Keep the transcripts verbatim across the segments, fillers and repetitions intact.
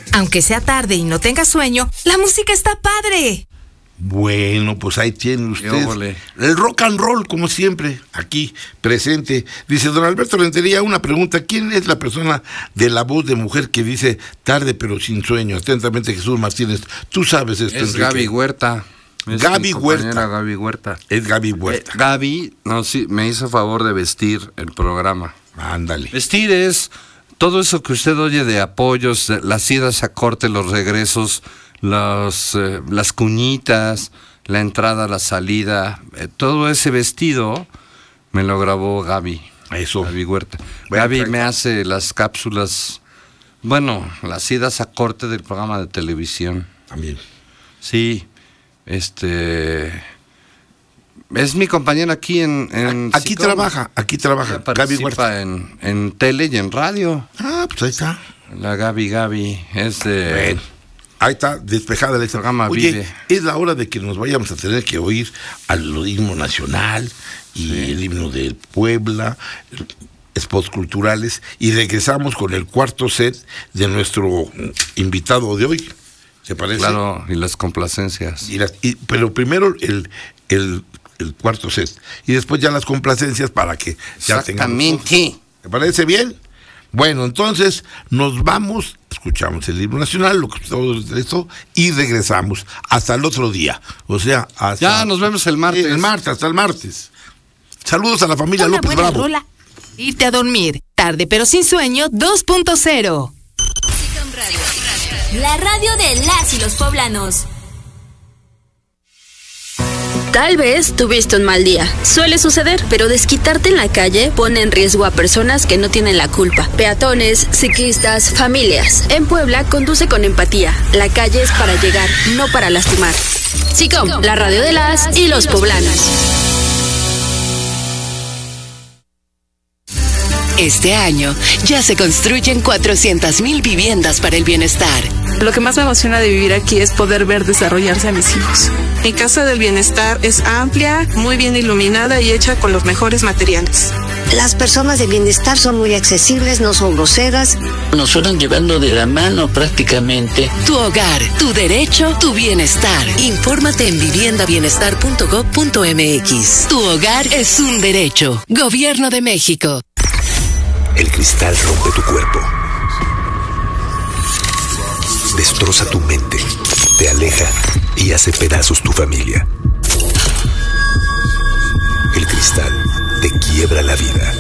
Aunque sea tarde y no tenga sueño, la música está padre. Bueno, pues ahí tienen ustedes el rock and roll, como siempre, aquí presente. Dice don Alberto Rentería, una pregunta: ¿quién es la persona de la voz de mujer que dice tarde pero sin sueño? Atentamente, Jesús Martínez. Tú sabes esto, Es Enrique. Gaby Huerta. Es Gaby Huerta. Gaby Huerta. Es Gaby Huerta. Eh, Gaby, no, sí, me hizo favor de vestir el programa. Ándale. Vestir es todo eso que usted oye de apoyos, de las idas a corte, los regresos, Los, eh, las cuñitas, la entrada, la salida, eh, todo ese vestido me lo grabó Gaby. Eso. Gaby Huerta. Bueno, Gaby perfecto. me hace las cápsulas, bueno, las idas a corte del programa de televisión. También. Sí, este... Es mi compañera aquí en... en Aquí Sicom. trabaja, aquí trabaja. Ella Gaby Huerta. participa en, en tele y en radio. Ah, pues ahí está. La Gaby Gaby es de... Bueno. Ahí está, despejada la programa. Oye, Vive. es la hora de que nos vayamos a tener que oír al himno nacional y Sí. el himno de Puebla, spots culturales, y regresamos con el cuarto set de nuestro invitado de hoy. ¿Te parece? Claro, y las complacencias. Y las- y- pero primero el, el, el cuarto set, y después ya las complacencias para que ya tengamos. Exactamente. ¿Te parece bien? Bueno, entonces nos vamos, escuchamos el himno nacional, lo que todo esto, y regresamos hasta el otro día. O sea, hasta... Ya, nos vemos el martes. Sí, el martes, hasta el martes. Saludos a la familia Una López buena Bravo. rola. Irte a dormir. Tarde pero sin sueño dos punto cero. Sicom Radio, la radio de las y los poblanos. Tal vez tuviste un mal día. Suele suceder, pero desquitarte en la calle pone en riesgo a personas que no tienen la culpa. Peatones, ciclistas, familias. En Puebla, conduce con empatía. La calle es para llegar, no para lastimar. Sicom, la radio de las y los poblanos. Este año ya se construyen cuatrocientas mil viviendas para el bienestar. Lo que más me emociona de vivir aquí es poder ver desarrollarse a mis hijos. Mi casa del bienestar es amplia, muy bien iluminada y hecha con los mejores materiales. Las personas de bienestar son muy accesibles, no son groseras. Nos fueron llevando de la mano prácticamente. Tu hogar, tu derecho, tu bienestar. Infórmate en vivienda bienestar punto gob punto mx. Tu hogar es un derecho. Gobierno de México. El cristal rompe tu cuerpo. Destroza tu mente, te aleja y hace pedazos tu familia. El cristal te quiebra la vida.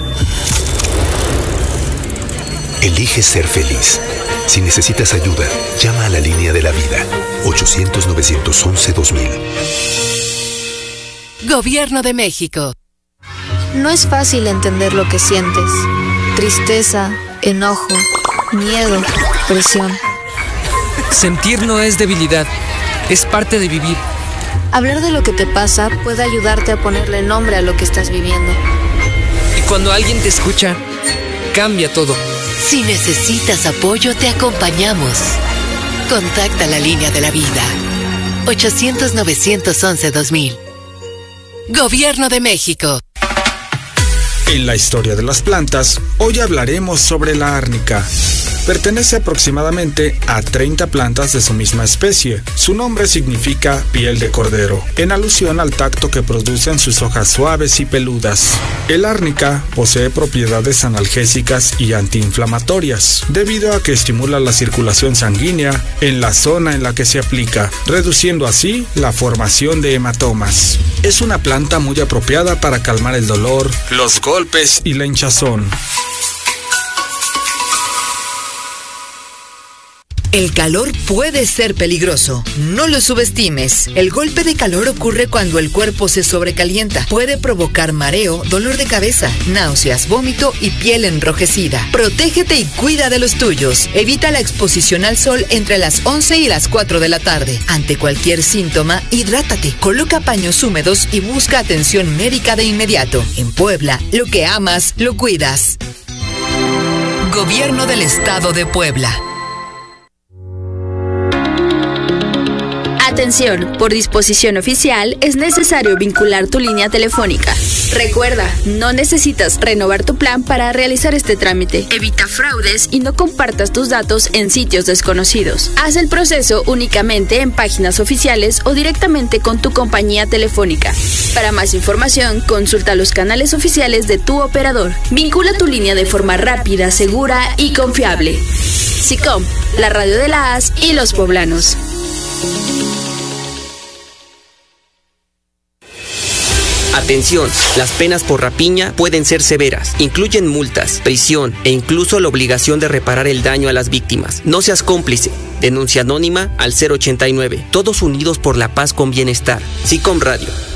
Elige ser feliz. Si necesitas ayuda, llama a la línea de la vida. ochocientos, novecientos once, dos mil. Gobierno de México. No es fácil entender lo que sientes. Tristeza, enojo, miedo, presión. Sentir no es debilidad, es parte de vivir. Hablar de lo que te pasa puede ayudarte a ponerle nombre a lo que estás viviendo. Y cuando alguien te escucha, cambia todo. Si necesitas apoyo, te acompañamos. Contacta la línea de la vida. ochocientos, novecientos once, dos mil. Gobierno de México. En la historia de las plantas, hoy hablaremos sobre la árnica. Pertenece aproximadamente a treinta plantas de su misma especie. Su nombre significa piel de cordero, en alusión al tacto que producen sus hojas suaves y peludas. El árnica posee propiedades analgésicas y antiinflamatorias, debido a que estimula la circulación sanguínea en la zona en la que se aplica, reduciendo así la formación de hematomas. Es una planta muy apropiada para calmar el dolor, los golpes y la hinchazón. El calor puede ser peligroso. No lo subestimes. El golpe de calor ocurre cuando el cuerpo se sobrecalienta. Puede provocar mareo, dolor de cabeza, náuseas, vómito y piel enrojecida. Protégete y cuida de los tuyos. Evita la exposición al sol entre las once y las cuatro de la tarde. Ante cualquier síntoma, hidrátate. Coloca paños húmedos y busca atención médica de inmediato. En Puebla, lo que amas, lo cuidas. Gobierno del Estado de Puebla. Atención, por disposición oficial es necesario vincular tu línea telefónica. Recuerda, no necesitas renovar tu plan para realizar este trámite. Evita fraudes y no compartas tus datos en sitios desconocidos. Haz el proceso únicamente en páginas oficiales o directamente con tu compañía telefónica. Para más información, consulta los canales oficiales de tu operador. Vincula tu línea de forma rápida, segura y confiable. SICOM, la radio de la A S y los poblanos. Atención, las penas por rapiña pueden ser severas. Incluyen multas, prisión e incluso la obligación de reparar el daño a las víctimas. No seas cómplice. Denuncia anónima al cero ochenta y nueve. Todos unidos por la paz con bienestar. SICOM Radio.